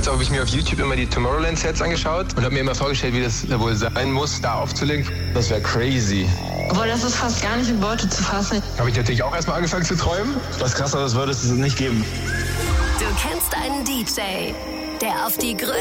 damals habe ich mir auf YouTube immer die Tomorrowland-Sets angeschaut und habe mir immer vorgestellt, wie das wohl sein muss, da aufzulegen. Das wäre crazy. Obwohl, das ist fast gar nicht in Worte zu fassen. Habe ich natürlich auch erstmal angefangen zu träumen. Was krasseres würde es nicht geben. Du kennst einen DJ, der auf die größte